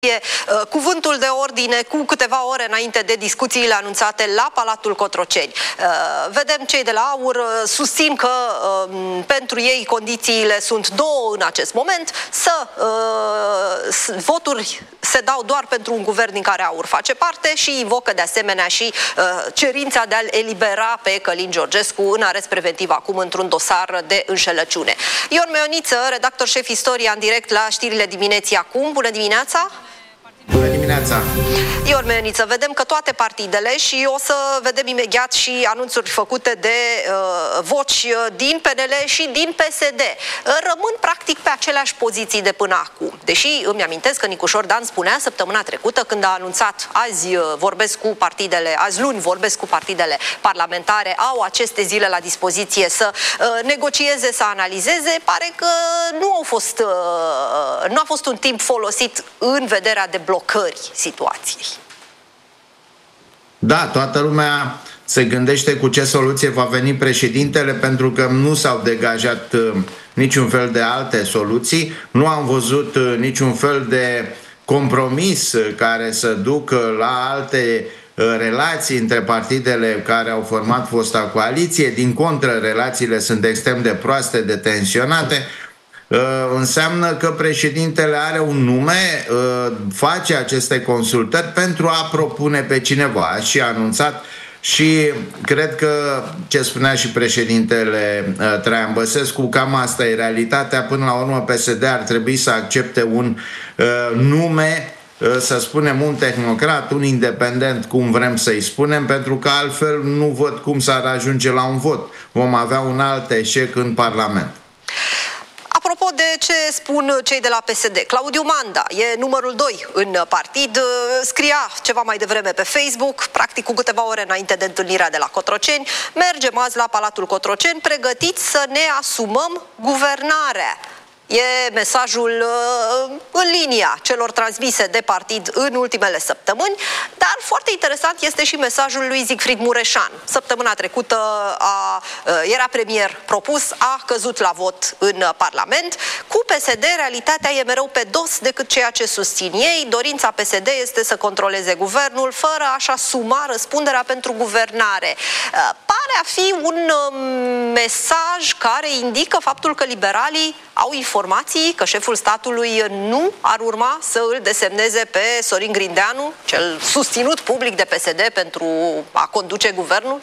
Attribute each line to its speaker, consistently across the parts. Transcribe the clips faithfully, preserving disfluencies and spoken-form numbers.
Speaker 1: Cuvântul de ordine cu câteva ore înainte de discuțiile anunțate la Palatul Cotroceni. Vedem cei de la AUR susțin că pentru ei condițiile sunt două în acest moment, să voturi se dau doar pentru un guvern din care AUR face parte și invocă de asemenea și cerința de a-l elibera pe Călin Georgescu în arest preventiv acum într-un dosar de înșelăciune. Ion Meoniță, redactor șef Istoria, în direct la știrile dimineții acum. Bună dimineața!
Speaker 2: Bună dimineața!
Speaker 1: Ion Meoniță, vedem că toate partidele și o să vedem imediat și anunțuri făcute de uh, voci din P N L și din P S D. Uh, rămân practic pe aceleași poziții de până acum. Deși îmi amintesc că Nicușor Dan spunea săptămâna trecută, când a anunțat azi uh, vorbesc cu partidele, azi luni vorbesc cu partidele parlamentare, au aceste zile la dispoziție să uh, negocieze, să analizeze, pare că nu au fost, uh, nu a fost un timp folosit în vederea de blocări situației.
Speaker 2: Da, toată lumea se gândește cu ce soluție va veni președintele, pentru că nu s-au degajat uh, niciun fel de alte soluții. Nu am văzut uh, niciun fel de compromis uh, care să ducă la alte uh, relații între partidele care au format fosta coaliție. Din contră, relațiile sunt extrem de proaste, de tensionate. Uh, înseamnă că președintele are un nume, uh, face aceste consultări pentru a propune pe cineva și a anunțat. Și cred că ce spunea și președintele uh, Traian Băsescu, cam asta e realitatea. Până la urmă P S D ar trebui să accepte un uh, nume, uh, să spunem un tehnocrat, un independent, cum vrem să-i spunem, pentru că altfel nu văd cum s-ar ajunge la un vot. Vom avea un alt eșec în Parlament.
Speaker 1: Apropo de ce spun cei de la P S D, Claudiu Manda e numărul doi în partid, scria ceva mai devreme pe Facebook, practic cu câteva ore înainte de întâlnirea de la Cotroceni: mergem azi la Palatul Cotroceni pregătiți să ne asumăm guvernarea. E mesajul uh, în linia celor transmise de partid în ultimele săptămâni, dar foarte interesant este și mesajul lui Siegfried Mureșan. Săptămâna trecută a, uh, era premier propus, a căzut la vot în Parlament. Cu P S D realitatea e mereu pe dos decât ceea ce susțin ei. Dorința P S D este să controleze guvernul fără a-și asuma răspunderea pentru guvernare. Uh, pare a fi un uh, mesaj care indică faptul că liberalii au informații că șeful statului nu ar urma să îl desemneze pe Sorin Grindeanu, cel susținut public de P S D, pentru a conduce guvernul?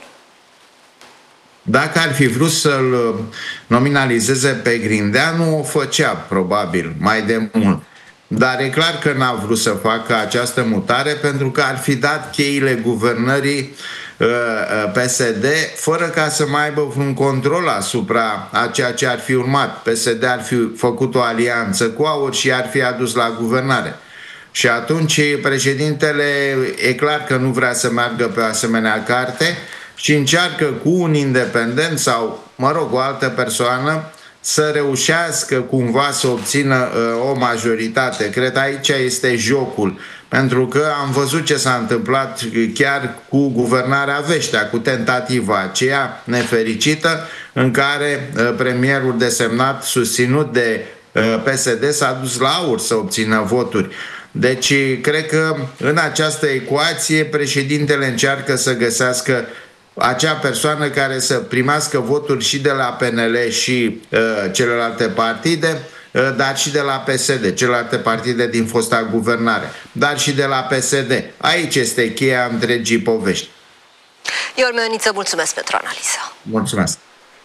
Speaker 2: Dacă ar fi vrut să-l nominalizeze pe Grindeanu, o făcea probabil mai de mult. Dar e clar că n-a vrut să facă această mutare, pentru că ar fi dat cheile guvernării P S D fără ca să mai aibă un control asupra a ceea ce ar fi urmat. P S D ar fi făcut o alianță cu AUR și ar fi adus la guvernare. Și atunci președintele e clar că nu vrea să meargă pe o asemenea carte și încearcă cu un independent sau, mă rog, o altă persoană să reușească cumva să obțină uh, o majoritate. Cred că aici este jocul. Pentru că am văzut ce s-a întâmplat chiar cu guvernarea Veștea, cu tentativa aceea nefericită în care uh, premierul desemnat, susținut de uh, P S D, s-a dus la AUR să obțină voturi. Deci cred că în această ecuație președintele încearcă să găsească acea persoană care să primească voturi și de la P N L și uh, celelalte partide, uh, dar și de la P S D, celelalte partide din fosta guvernare, dar și de la P S D. Aici este cheia întregii povești.
Speaker 1: Ion Meoniță, mulțumesc pentru analiză.
Speaker 2: Mulțumesc.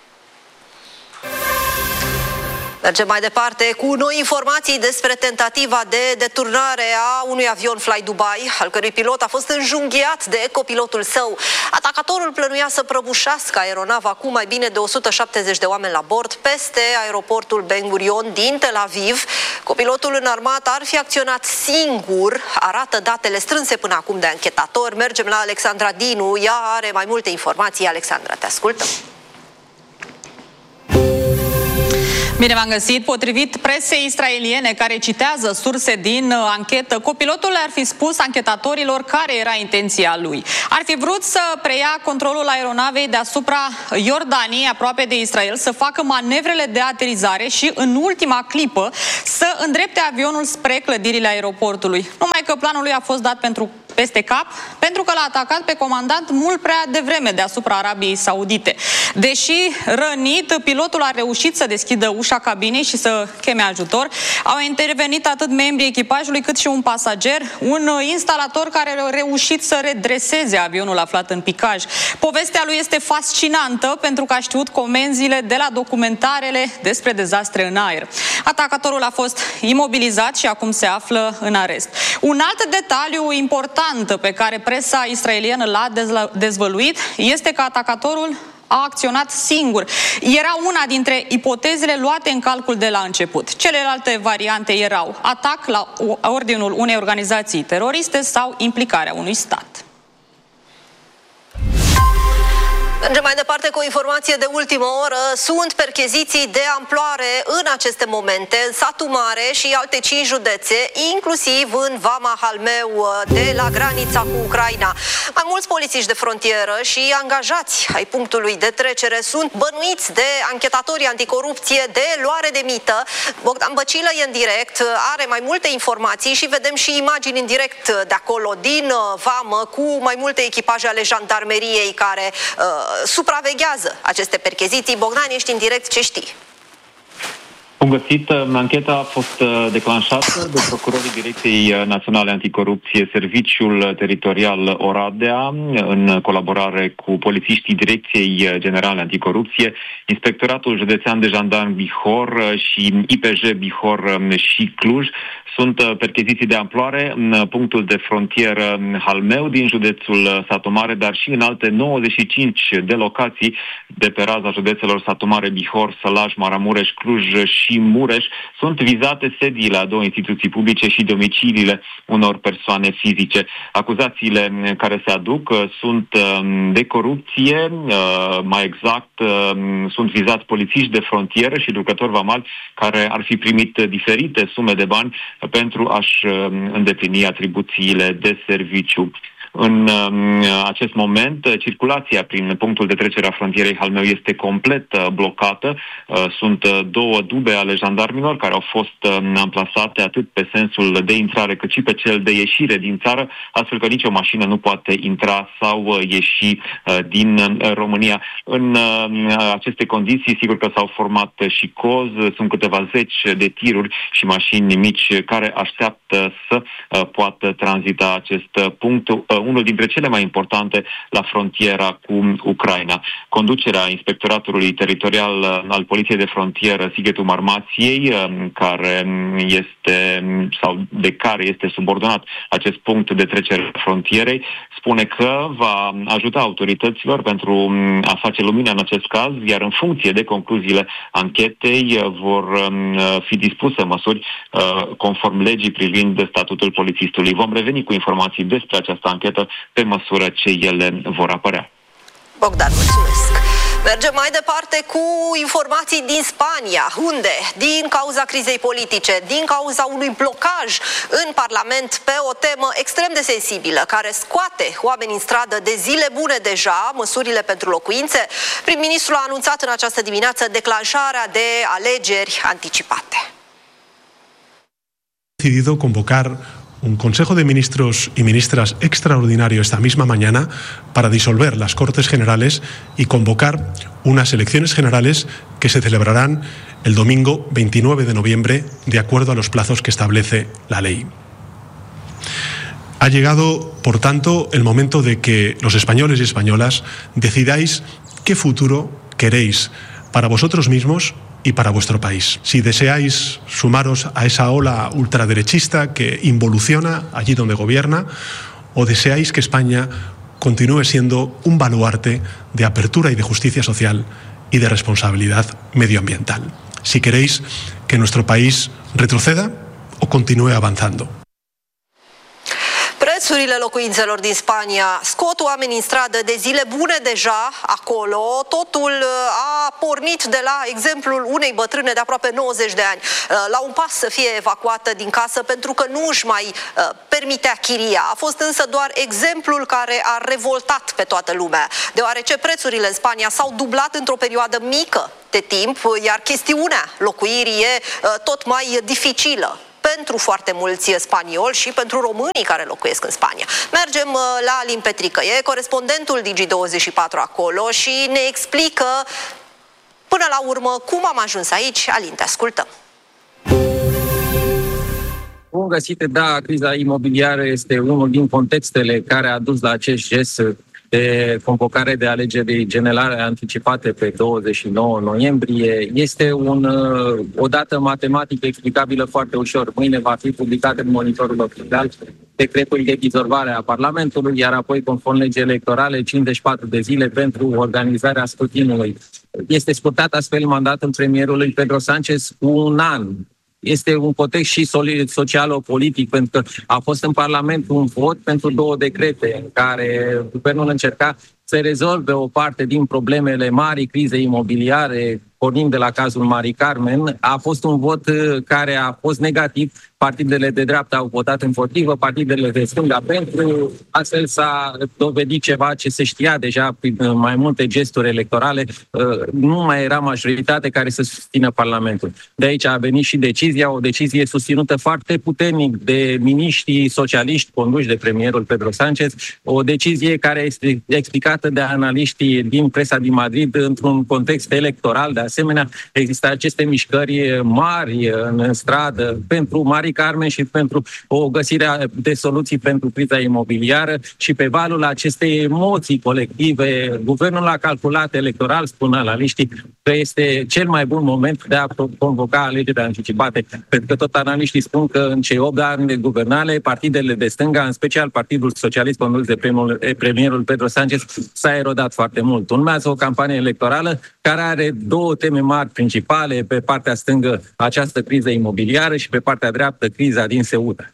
Speaker 1: Mergem mai departe cu noi informații despre tentativa de deturnare a unui avion Fly Dubai, al cărui pilot a fost înjunghiat de copilotul său. Atacatorul plănuia să prăbușească aeronava cu mai bine de o sută șaptezeci de oameni la bord peste aeroportul Ben Gurion din Tel Aviv. Copilotul înarmat ar fi acționat singur, arată datele strânse până acum de anchetatori. Mergem la Alexandra Dinu, ea are mai multe informații. Alexandra, te ascultăm.
Speaker 3: Bine v-am găsit. Potrivit presei israeliene care citează surse din anchetă, copilotul le-ar fi spus anchetatorilor care era intenția lui. Ar fi vrut să preia controlul aeronavei deasupra Iordaniei, aproape de Israel, să facă manevrele de aterizare și, în ultima clipă, să îndrepte avionul spre clădirile aeroportului. Numai că planul lui a fost dat pentru peste cap, pentru că l-a atacat pe comandant mult prea devreme deasupra Arabiei Saudite. Deși rănit, pilotul a reușit să deschidă ușa cabinei și să cheme ajutor. Au intervenit atât membrii echipajului cât și un pasager, un instalator care a reușit să redreseze avionul aflat în picaj. Povestea lui este fascinantă pentru că a știut comenzile de la documentarele despre dezastre în aer. Atacatorul a fost imobilizat și acum se află în arest. Un alt detaliu important pe care presa israeliană l-a dezvăluit este că atacatorul a acționat singur. Era una dintre ipotezele luate în calcul de la început. Celelalte variante erau atac la ordinul unei organizații teroriste sau implicarea unui stat.
Speaker 1: Mergem mai departe cu o informație de ultimă oră. Sunt percheziții de amploare în aceste momente în satul Mare și alte cinci județe, inclusiv în Vama Halmeu de la granița cu Ucraina. Mai mulți polițiști de frontieră și angajați ai punctului de trecere sunt bănuiți de anchetatorii anticorupție de luare de mită. Bogdan Băcilă e în direct, are mai multe informații și vedem și imagini în direct de acolo, din Vamă, cu mai multe echipaje ale jandarmeriei care uh, supraveghează aceste percheziții. Bogdan, ești în direct, ce știi?
Speaker 4: Bun găsit, ancheta a fost declanșată de procurorii Direcției Naționale Anticorupție, Serviciul Teritorial Oradea, în colaborare cu polițiștii Direcției Generale Anticorupție, Inspectoratul Județean de Jandarmi Bihor și I P J Bihor și Cluj. Sunt percheziții de amploare în punctul de frontieră Halmeu din județul Satu Mare, dar și în alte nouăzeci și cinci de locații de pe raza județelor Satu Mare, Bihor, Sălaj, Maramureș, Cluj și Mureș. Sunt vizate sediile a două instituții publice și domiciliile unor persoane fizice. Acuzațiile care se aduc sunt de corupție, mai exact sunt vizați polițiști de frontieră și lucrători vamali care ar fi primit diferite sume de bani pentru a-și îndeplini atribuțiile de serviciu. În acest moment, circulația prin punctul de trecere a frontierei Halmeu este complet blocată. Sunt două dube ale jandarmilor care au fost amplasate atât pe sensul de intrare cât și pe cel de ieșire din țară, astfel că nicio mașină nu poate intra sau ieși din România. În aceste condiții, sigur că s-au format și cozi, sunt câteva zeci de tiruri și mașini mici care așteaptă să poată tranzita acest punct, unul dintre cele mai importante la frontiera cu Ucraina. Conducerea Inspectoratului Teritorial al Poliției de Frontieră Sighetul Marmației, care este sau de care este subordonat acest punct de trecere a frontierei, spune că va ajuta autorităților pentru a face lumină în acest caz, iar în funcție de concluziile anchetei vor fi dispuse măsuri conform legii privind statutul polițistului. Vom reveni cu informații despre această anchetă pe măsură ce ele vor apărea.
Speaker 1: Bogdan, mulțumesc! Mergem mai departe cu informații din Spania, unde, din cauza crizei politice, din cauza unui blocaj în Parlament pe o temă extrem de sensibilă, care scoate oamenii în stradă de zile bune deja, măsurile pentru locuințe, prim-ministrul a anunțat în această dimineață declanșarea de alegeri anticipate.
Speaker 5: Decidido convocar un Consejo de Ministros y Ministras extraordinario esta misma mañana para disolver las Cortes Generales y convocar unas elecciones generales que se celebrarán el domingo veintinueve de noviembre, de acuerdo a los plazos que establece la ley. Ha llegado, por tanto, el momento de que los españoles y españolas decidáis qué futuro queréis para vosotros mismos y para vuestro país. Si deseáis sumaros a esa ola ultraderechista que involuciona allí donde gobierna, o deseáis que España continúe siendo un baluarte de apertura y de justicia social y de responsabilidad medioambiental. Si queréis que nuestro país retroceda o continúe avanzando.
Speaker 1: Prețurile locuințelor din Spania scot oamenii în stradă de zile bune deja acolo. Totul a pornit de la exemplul unei bătrâne de aproape nouăzeci de ani, la un pas să fie evacuată din casă pentru că nu își mai permitea chiria. A fost însă doar exemplul care a revoltat pe toată lumea, deoarece prețurile în Spania s-au dublat într-o perioadă mică de timp, iar chestiunea locuirii e tot mai dificilă pentru foarte mulți spanioli și pentru românii care locuiesc în Spania. Mergem la Alin Petrică, e corespondentul Digi douăzeci și patru acolo și ne explică până la urmă cum am ajuns aici. Alin, te ascultăm.
Speaker 6: Bun găsit, da, criza imobiliară este unul din contextele care a dus la acest gest de convocare de alegeri generale anticipate pe douăzeci și nouă noiembrie. Este un, o dată matematică explicabilă foarte ușor. Mâine va fi publicat în monitorul oficial decretul de dizolvare a Parlamentului, iar apoi, conform legii electorale, cincizeci și patru de zile pentru organizarea scrutinului. Este scurtat astfel mandatul premierului Pedro Sánchez cu un an. Este un context și social-politic, pentru că a fost în Parlament un vot pentru două decrete în care guvernul încerca să rezolve o parte din problemele mari crize imobiliare, pornind de la cazul Mari Carmen. A fost un vot care a fost negativ. Partidele de dreapta au votat împotrivă, partidele de stânga pentru. Astfel s-a dovedit ceva ce se știa deja prin mai multe gesturi electorale. Nu mai era majoritate care să susțină Parlamentul. De aici a venit și decizia, o decizie susținută foarte puternic de miniștrii socialiști conduși de premierul Pedro Sánchez, o decizie care este explicată de analiștii din presa din Madrid într-un context electoral. De asemenea, există aceste mișcări mari în stradă pentru Mari Carmen și pentru o găsire de soluții pentru criza imobiliară și pe valul acestei emoții colective, guvernul a calculat electoral, spun analiștii, că este cel mai bun moment de a convoca alegeri anticipate, pentru că tot analiștii spun că în cei opt ani de guvernare, partidele de stânga, în special Partidul Socialist condus de premierul Pedro Sánchez, s-a erodat foarte mult. Urmează o campanie electorală care are două teme mari principale, pe partea stângă această criză imobiliară și pe partea dreaptă criza din Ceuta.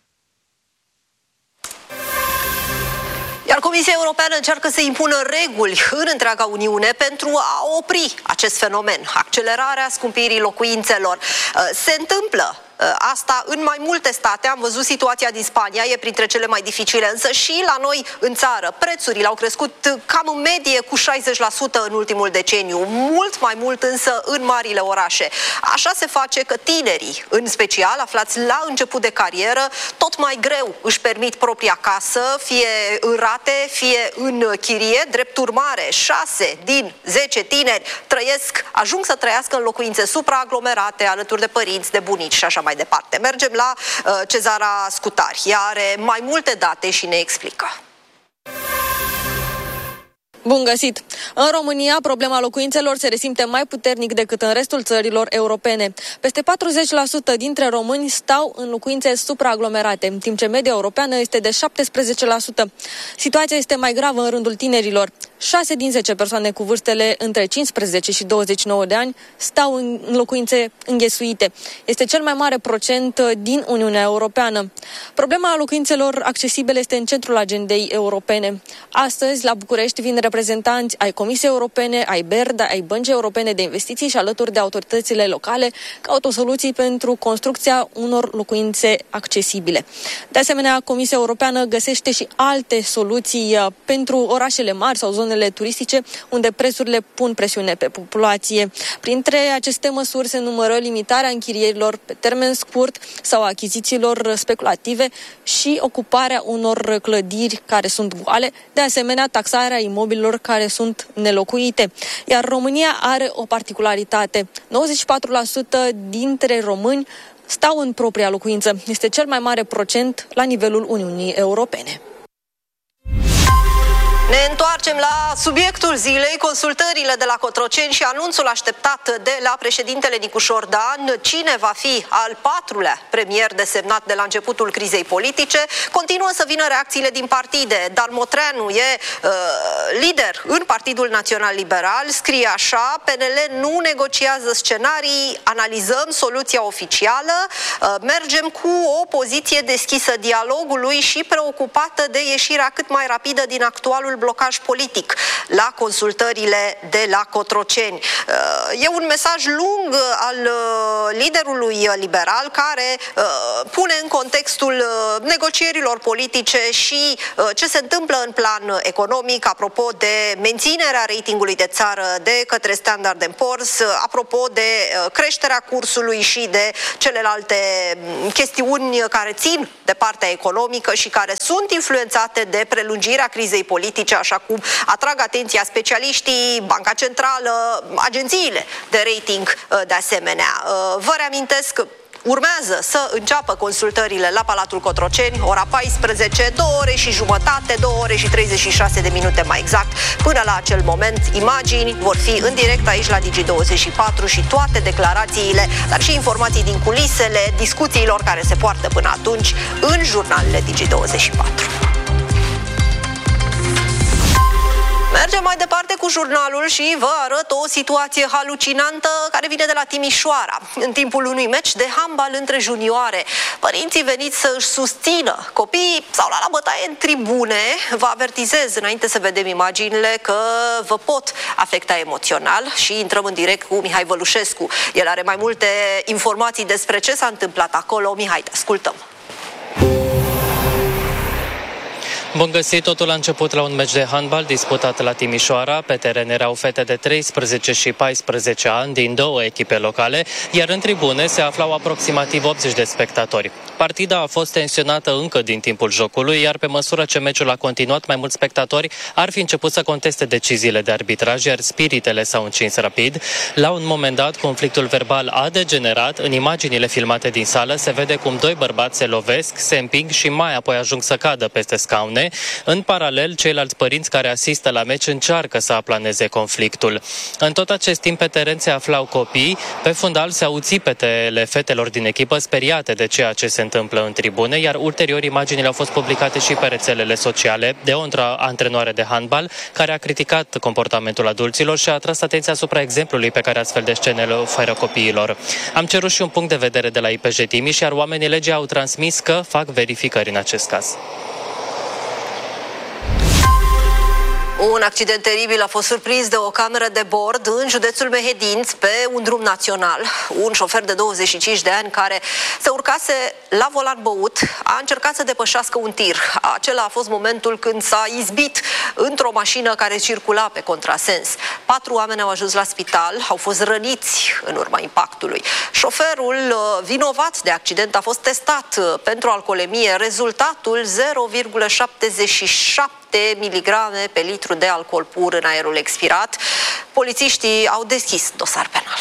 Speaker 1: Iar Comisia Europeană încearcă să impună reguli în întreaga Uniune pentru a opri acest fenomen, accelerarea scumpirii locuințelor. Se întâmplă asta în mai multe state. Am văzut situația din Spania, e printre cele mai dificile, însă și la noi în țară prețurile au crescut cam în medie cu șaizeci la sută în ultimul deceniu, mult mai mult însă în marile orașe. Așa se face că tinerii, în special aflați la început de carieră, tot mai greu își permit propria casă, fie în rate, fie în chirie. Drept urmare, șase din zece tineri trăiesc, ajung să trăiască în locuințe supraaglomerate, alături de părinți, de bunici și așa mai departe. Mergem la uh, Cezara Scutari. Ea are mai multe date și ne explică.
Speaker 7: Bun găsit! În România, problema locuințelor se resimte mai puternic decât în restul țărilor europene. Peste patruzeci la sută dintre români stau în locuințe supraaglomerate, în timp ce media europeană este de șaptesprezece la sută. Situația este mai gravă în rândul tinerilor. șase din zece persoane cu vârstele între cincisprezece și douăzeci și nouă de ani stau în locuințe înghesuite. Este cel mai mare procent din Uniunea Europeană. Problema locuințelor accesibile este în centrul agendei europene. Astăzi, la București, vin reprezentanți ai Comisiei Europene, ai B E R D, ai Băncii Europene de Investiții și alături de autoritățile locale caută soluții pentru construcția unor locuințe accesibile. De asemenea, Comisia Europeană găsește și alte soluții pentru orașele mari sau zonele turistice, unde prețurile pun presiune pe populație. Printre aceste măsuri se numără limitarea închirierilor pe termen scurt sau achizițiilor speculative și ocuparea unor clădiri care sunt goale, de asemenea taxarea imobililor care sunt nelocuite. Iar România are o particularitate. nouăzeci și patru la sută dintre români stau în propria locuință. Este cel mai mare procent la nivelul Uniunii Europene.
Speaker 1: Ne întoarcem la subiectul zilei, consultările de la Cotroceni și anunțul așteptat de la președintele Nicușor Dan, cine va fi al patrulea premier desemnat de la începutul crizei politice. Continuă să vină reacțiile din partide. Dan Motreanu e uh, lider în Partidul Național Liberal, scrie așa: P N L nu negociază scenarii, analizăm soluția oficială, uh, mergem cu o poziție deschisă dialogului și preocupată de ieșirea cât mai rapidă din actualul blocaj politic la consultările de la Cotroceni. E un mesaj lung al liderului liberal care pune în contextul negocierilor politice și ce se întâmplă în plan economic, apropo de menținerea ratingului de țară de către Standard and Poor's, apropo de creșterea cursului și de celelalte chestiuni care țin de partea economică și care sunt influențate de prelungirea crizei politice, așa cum atrag atenția specialiștii, Banca Centrală, agențiile de rating de asemenea. Vă reamintesc că urmează să înceapă consultările la Palatul Cotroceni, ora paisprezece, două ore și jumătate, două ore și treizeci și șase de minute mai exact. Până la acel moment, imagini vor fi în direct aici la Digi douăzeci și patru și toate declarațiile, dar și informații din culisele discuțiilor care se poartă până atunci în jurnalele Digi douăzeci și patru. Mergem mai departe cu jurnalul și vă arăt o situație halucinantă care vine de la Timișoara. În timpul unui meci de handbal între junioare, părinții veniți să își susțină copiii s-au luat la bătaie în tribune. Vă avertizez înainte să vedem imaginile că vă pot afecta emoțional și intrăm în direct cu Mihai Vălușescu. El are mai multe informații despre ce s-a întâmplat acolo. Mihai, te ascultăm.
Speaker 8: Bun găsit, totul a început la un meci de handbal disputat la Timișoara. Pe teren erau fete de treisprezece și paisprezece ani din două echipe locale, iar în tribune se aflau aproximativ optzeci de spectatori. Partida a fost tensionată încă din timpul jocului, iar pe măsură ce meciul a continuat, mai mulți spectatori ar fi început să conteste deciziile de arbitraj, iar spiritele s-au încins rapid. La un moment dat, conflictul verbal a degenerat. În imaginile filmate din sală se vede cum doi bărbați se lovesc, se împing și mai apoi ajung să cadă peste scaune. În paralel, ceilalți părinți care asistă la meci încearcă să aplaneze conflictul. În tot acest timp pe teren se aflau copii, pe fundal se au țipetele fetelor din echipă speriate de ceea ce se întâmplă în tribune, iar ulterior imaginile au fost publicate și pe rețelele sociale de o antrenoare de handbal care a criticat comportamentul adulților și a atras atenția asupra exemplului pe care astfel de scene le oferă copiilor. Am cerut și un punct de vedere de la I P J Timiș, iar oamenii legii au transmis că fac verificări în acest caz.
Speaker 1: Un accident teribil a fost surprins de o cameră de bord în județul Mehedinți pe un drum național. Un șofer de douăzeci și cinci de ani care se urcase la volan băut a încercat să depășească un tir. Acela a fost momentul când s-a izbit într-o mașină care circula pe contrasens. Patru oameni au ajuns la spital, au fost răniți în urma impactului. Șoferul vinovat de accident a fost testat pentru alcoolemie. Rezultatul zero virgulă șaptezeci și șapte miligrame pe litru de alcool pur în aerul expirat. Polițiștii au deschis dosar penal.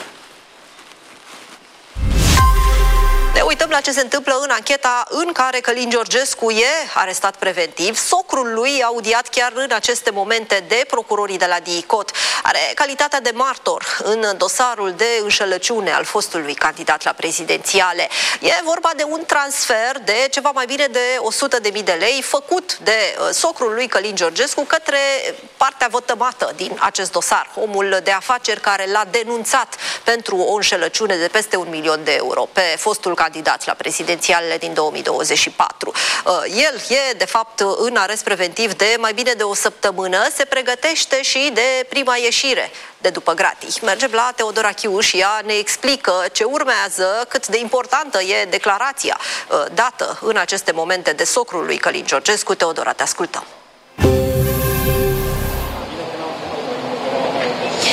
Speaker 1: Ne uităm la ce se întâmplă în ancheta în care Călin Georgescu e arestat preventiv. Socrul lui, audiat chiar în aceste momente de procurorii de la DICOT, are calitatea de martor în dosarul de înșelăciune al fostului candidat la prezidențiale. E vorba de un transfer de ceva mai bine de o sută de mii de lei făcut de socrul lui Călin Georgescu către partea vătămată din acest dosar. Omul de afaceri care l-a denunțat pentru o înșelăciune de peste un milion de euro pe fostul candidat la prezidențialele din două mii douăzeci și patru. El e, de fapt, în arest preventiv de mai bine de o săptămână. Se pregătește și de prima ieșire de după gratii. Mergem la Teodora Chiu și ea ne explică ce urmează, cât de importantă e declarația dată în aceste momente de socrul lui Călin Georgescu. Teodora, te ascultăm.
Speaker 7: Bun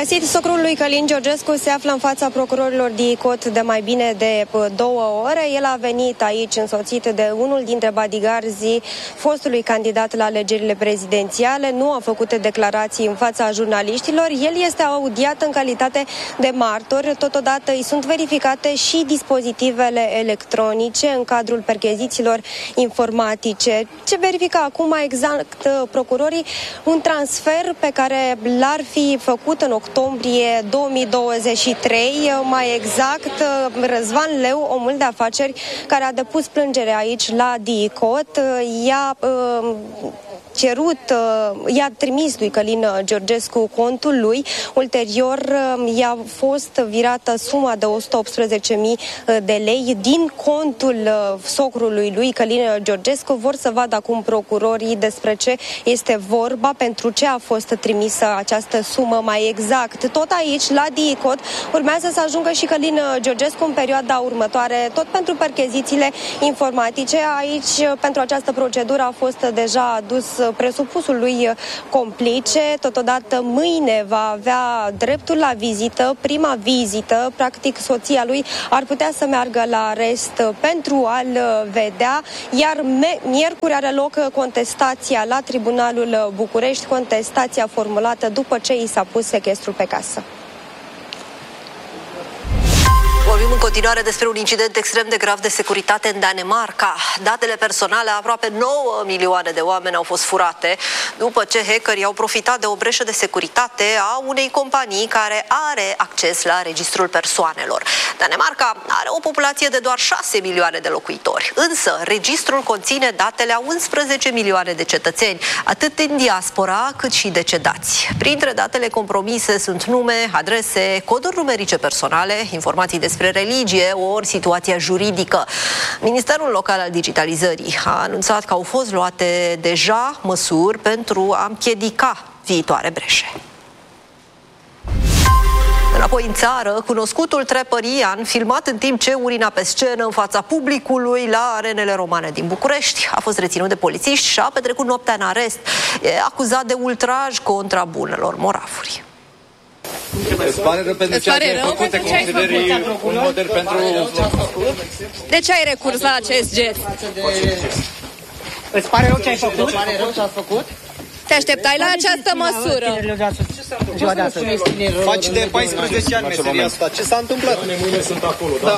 Speaker 9: găsit! Socrul lui Călin Georgescu se află în fața procurorilor DICOT de mai bine de două ore. El a venit aici însoțit de unul dintre bodyguards-ii fostului candidat la alegerile prezidențiale. Nu a făcut declarații în fața jurnaliștilor. El este audiat în calitate de martor. Totodată îi sunt verificate și dispozitivele electronice în cadrul perchezițiilor informatice. Ce verifică acum mai exact procurorii? Un transfer pe care l-ar fi făcut în octombrie două mii douăzeci și trei, mai exact Răzvan Leu, omul de afaceri care a depus plângere aici la DICOT, i-a uh, cerut, uh, i-a trimis lui Călin Georgescu contul lui. Ulterior uh, i-a fost virată suma de o sută optsprezece mii de lei din contul uh, socrului lui Călin Georgescu. Vor să vadă acum procurorii despre ce este vorba, pentru ce a fost trimisă această sumă mai exact. Tot aici, la DICOT, urmează să ajungă și Călin Georgescu în perioada următoare, tot pentru perchezițiile informatice. Aici, pentru această procedură, a fost deja adus presupusul lui complice. Totodată, mâine va avea dreptul la vizită, prima vizită. Practic, soția lui ar putea să meargă la arest pentru a-l vedea, iar miercuri are loc contestația la Tribunalul București, contestația formulată după ce i s-a pus sechestrul pe casă.
Speaker 1: Vorbim în continuare despre un incident extrem de grav de securitate în Danemarca. Datele personale a aproape nouă milioane de oameni au fost furate după ce hackerii au profitat de o breșă de securitate a unei companii care are acces la registrul persoanelor. Danemarca are o populație de doar șase milioane de locuitori, însă registrul conține datele a unsprezece milioane de cetățeni, atât din diaspora cât și decedați. Printre datele compromise sunt nume, adrese, coduri numerice personale, informații despre religie ori situația juridică. Ministerul Local al Digitalizării a anunțat că au fost luate deja măsuri pentru a împiedica viitoare breșe. Înapoi în țară, cunoscutul trapper Ian, filmat în timp ce urina pe scenă în fața publicului la arenele romane din București, a fost reținut de polițiști și a petrecut noaptea în arest. E acuzat de ultraj contra bunelor moravuri.
Speaker 10: Îți pare rău pentru ce ai făcut? Te consideri un model pentru...
Speaker 7: De ce ai recurs la acest gest?
Speaker 11: Îți pare rău ce ai făcut? Îți pare rău ce ai făcut?
Speaker 7: Te așteptai la această măsură?
Speaker 10: Faci de paisprezece ani meseria asta. Ce s-a întâmplat? Mâine sunt acolo, da?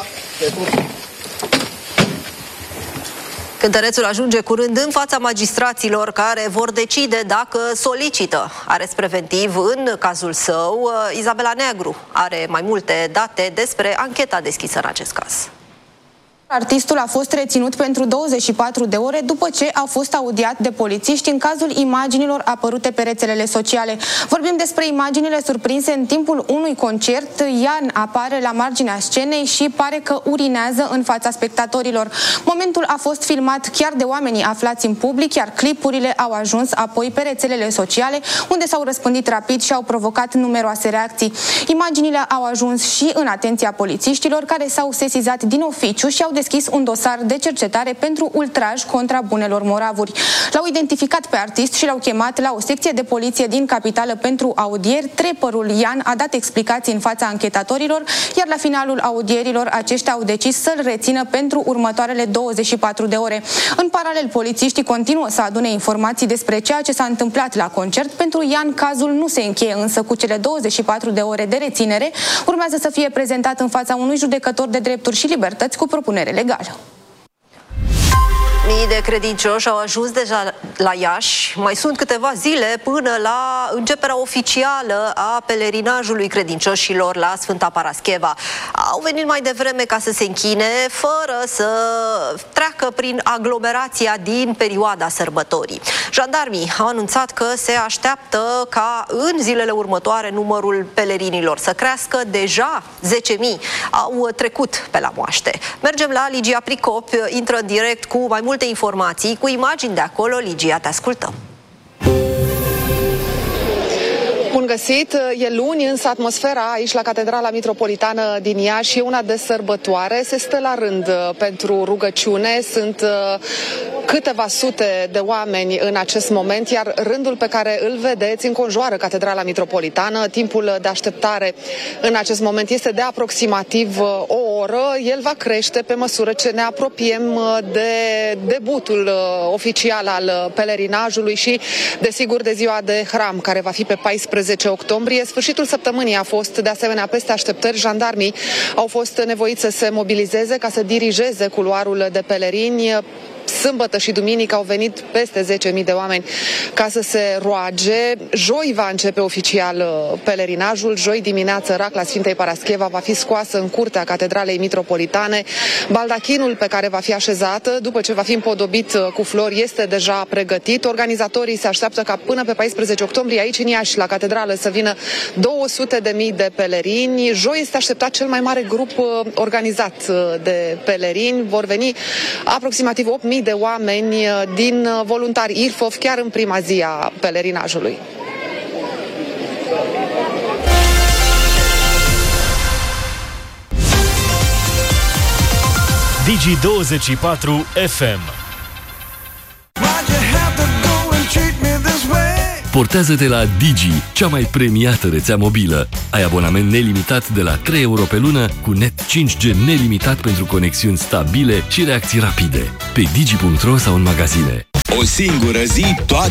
Speaker 1: Cântărețul ajunge curând în fața magistraților care vor decide dacă solicită arest preventiv în cazul său. Izabela Negru are mai multe date despre ancheta deschisă în acest caz.
Speaker 12: Artistul a fost reținut pentru douăzeci și patru de ore după ce a fost audiat de polițiști în cazul imaginilor apărute pe rețelele sociale. Vorbim despre imaginile surprinse în timpul unui concert. Ian apare la marginea scenei și pare că urinează în fața spectatorilor. Momentul a fost filmat chiar de oamenii aflați în public, iar clipurile au ajuns apoi pe rețelele sociale, unde s-au răspândit rapid și au provocat numeroase reacții. Imaginile au ajuns și în atenția polițiștilor, care s-au sesizat din oficiu și au deschis un dosar de cercetare pentru ultraj contra bunelor moravuri. L-au identificat pe artist și l-au chemat la o secție de poliție din capitală pentru audieri. Trapperul Ian a dat explicații în fața anchetatorilor, iar la finalul audierilor aceștia au decis să-l rețină pentru următoarele douăzeci și patru de ore. În paralel, polițiștii continuă să adune informații despre ceea ce s-a întâmplat la concert. Pentru Ian, cazul nu se încheie însă cu cele douăzeci și patru de ore de reținere. Urmează să fie prezentat în fața unui judecător de drepturi și libertăți cu propunere legală.
Speaker 1: Mii de credincioși au ajuns deja la Iași. Mai sunt câteva zile până la începerea oficială a pelerinajului credincioșilor la Sfânta Parascheva. Au venit mai devreme ca să se închine, fără să treacă prin aglomerația din perioada sărbătorii. Jandarmii au anunțat că se așteaptă ca în zilele următoare numărul pelerinilor să crească. Deja zece mii au trecut pe la moaște. Mergem la Ligia Pricop, intră în direct cu mai multe informații, cu imagini de acolo. Ligia, te ascultăm.
Speaker 13: Bun găsit! E luni, însă atmosfera aici la Catedrala Mitropolitană din Iași e una de sărbătoare. Se stă la rând pentru rugăciune. Sunt câteva sute de oameni în acest moment, iar rândul pe care îl vedeți înconjoară Catedrala Mitropolitană. Timpul de așteptare în acest moment este de aproximativ o oră. El va crește pe măsură ce ne apropiem de debutul oficial al pelerinajului și, desigur, de ziua de Hram, care va fi pe paisprezece octombrie. Sfârșitul săptămânii a fost, de asemenea, peste așteptări. Jandarmii au fost nevoiți să se mobilizeze ca să dirigeze culoarul de pelerini. Sâmbătă și duminică au venit peste zece mii de oameni ca să se roage. Joi va începe oficial pelerinajul. Joi dimineață racla Sfintei Parascheva va fi scoasă în curtea Catedralei Mitropolitane. Baldachinul pe care va fi așezată, după ce va fi împodobit cu flori, este deja pregătit. Organizatorii se așteaptă ca până pe paisprezece octombrie aici în Iași, la Catedrală, să vină două sute de mii de pelerini. Joi este așteptat cel mai mare grup organizat de pelerini. Vor veni aproximativ opt mii de oameni din voluntari I R F O F chiar în prima zi a pelerinajului.
Speaker 14: Digi douăzeci și patru F M. Portează-te la Digi, cea mai premiată rețea mobilă. Ai abonament nelimitat de la trei euro pe lună, cu net cinci G nelimitat pentru conexiuni stabile și reacții rapide. Pe digi punct ro sau în magazine.
Speaker 15: O singură zi, toate